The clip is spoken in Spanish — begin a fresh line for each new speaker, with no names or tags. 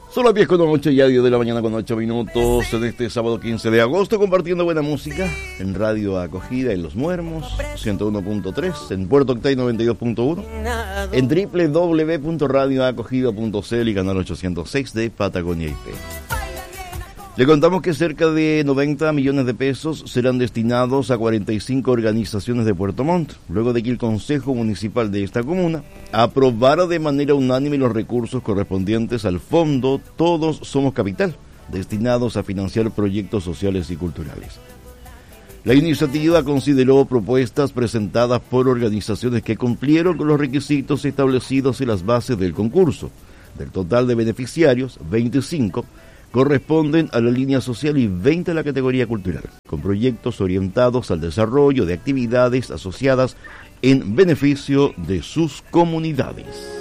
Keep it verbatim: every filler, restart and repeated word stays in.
Son las diez con ocho, ya diez de la mañana con ocho minutos en este sábado quince de agosto, compartiendo buena música en Radio Acogida en Los Muermos, ciento uno punto tres, en Puerto Octay noventa y dos punto uno, en doble u doble u doble u punto radio acogida punto c l y canal ochocientos seis de Patagonia I P. Le contamos que cerca de noventa millones de pesos serán destinados a cuarenta y cinco organizaciones de Puerto Montt, luego de que el Consejo Municipal de esta comuna aprobara de manera unánime los recursos correspondientes al Fondo Todos Somos Capital, destinados a financiar proyectos sociales y culturales. La iniciativa consideró propuestas presentadas por organizaciones que cumplieron con los requisitos establecidos en las bases del concurso. Del total de beneficiarios, veinticinco corresponden a la línea social y veinte a la categoría cultural, con proyectos orientados al desarrollo de actividades asociadas en beneficio de sus comunidades.